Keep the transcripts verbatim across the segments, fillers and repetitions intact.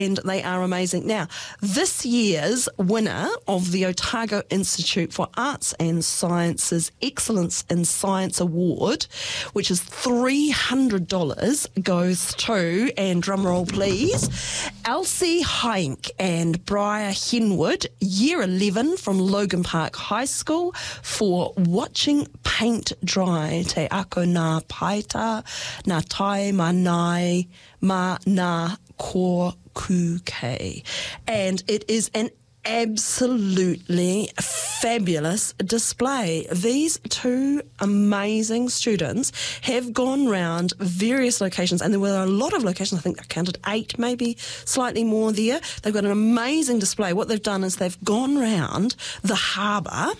and they are amazing. Now, this year's winner of the Otago Institute for Arts and Sciences Excellence in Science Award, which is three hundred dollars, goes to, and drumroll please, Elsie Heinck and Briar Henwood, year eleven from Logan Park High School, for watching paint dry. Te ako nā paita, nā tai manai, ma nā ko kuke. And it is an absolutely fabulous display. These two amazing students have gone round various locations, and there were a lot of locations. I think I counted eight, maybe slightly more there. They've got an amazing display. What they've done is they've gone round the harbour,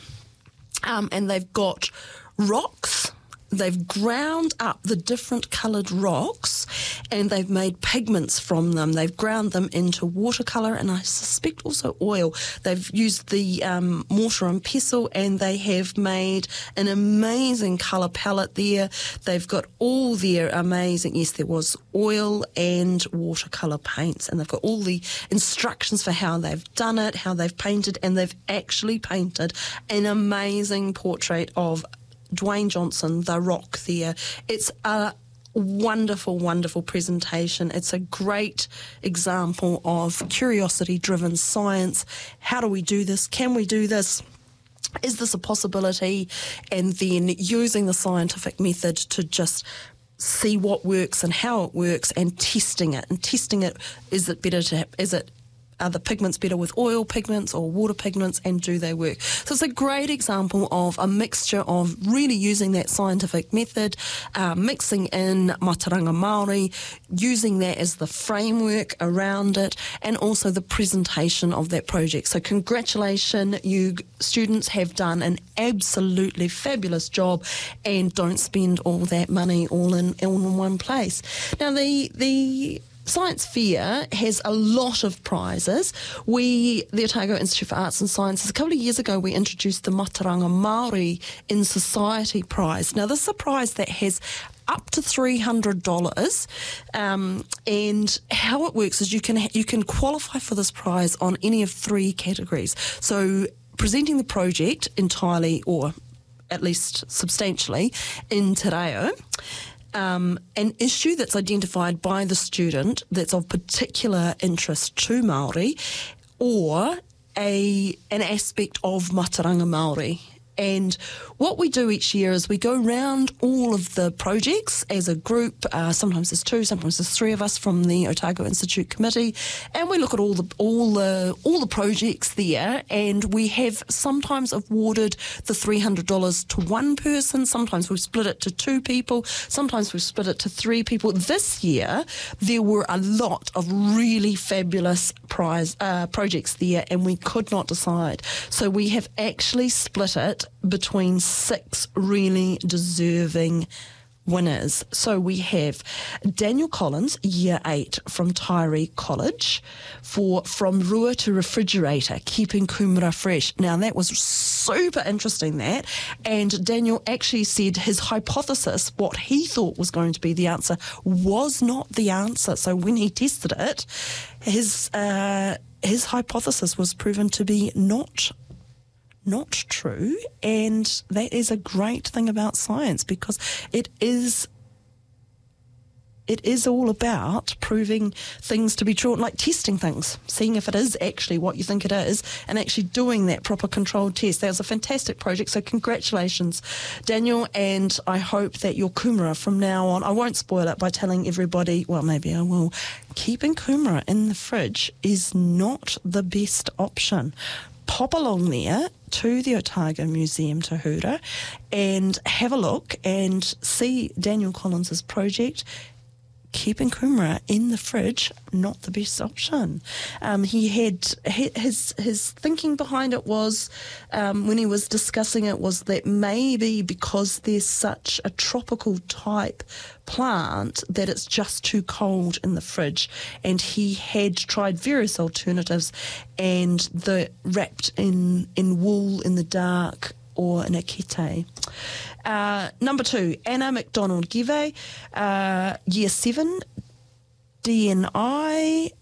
um, and they've got rocks. They've ground up the different coloured rocks, and they've made pigments from them. They've ground them into watercolour, and I suspect also oil. They've used the um, mortar and pestle, and they have made an amazing colour palette there. They've got all their amazing, yes, there was oil and watercolour paints, and they've got all the instructions for how they've done it, how they've painted, and they've actually painted an amazing portrait of Dwayne Johnson, the Rock there. It's a wonderful, wonderful presentation. It's a great example of curiosity-driven science. How do we do this? Can we do this? Is this a possibility? And then using the scientific method to just see what works and how it works, and testing it. And testing it, is it better to, is it Are the pigments better with oil pigments or water pigments, and do they work? So it's a great example of a mixture of really using that scientific method, uh, mixing in Mataranga Māori, using that as the framework around it, and also the presentation of that project. So congratulations, you students have done an absolutely fabulous job, and don't spend all that money all in, all in one place. Now, the the Science Fair has a lot of prizes. We, the Otago Institute for Arts and Sciences, a couple of years ago we introduced the Mataranga Māori in Society Prize. Now, this is a prize that has up to three hundred dollars, um, and how it works is you can you can qualify for this prize on any of three categories. So presenting the project entirely, or at least substantially, in Te Reo, Um, an issue that's identified by the student that's of particular interest to Māori, or a an aspect of Mataranga Māori. And what we do each year is we go round all of the projects as a group. Uh, sometimes there's two, sometimes there's three of us from the Otago Institute Committee, and we look at all the all the all the projects there. And we have sometimes awarded the three hundred dollars to one person. Sometimes we've split it to two people. Sometimes we've split it to three people. This year there were a lot of really fabulous prize uh, projects there, and we could not decide. So we have actually split it between six really deserving winners. So we have Daniel Collins, year eight, from Tyree College, for From Rua to Refrigerator, Keeping Kumara Fresh. Now, that was super interesting, that. And Daniel actually said his hypothesis, what he thought was going to be the answer, was not the answer. So when he tested it, his uh, his hypothesis was proven to be not not true, and that is a great thing about science, because it is it is all about proving things to be true, like testing things, seeing if it is actually what you think it is, and actually doing that proper controlled test. That was a fantastic project, so congratulations, Daniel, and I hope that your kumara from now on, I won't spoil it by telling everybody, well, maybe I will, keeping kumara in the fridge is not the best option. Pop along there to the Otago Museum Te Hura and have a look and see Daniel Collins' project. Keeping kumara in the fridge, not the best option. Um, he had his his thinking behind it was, um, when he was discussing it, was that maybe because there's such a tropical type plant that it's just too cold in the fridge, and he had tried various alternatives, and the wrapped in in wool in the dark, or in a kete. Uh, number two, Anna McDonald Give, uh, year seven, D N I,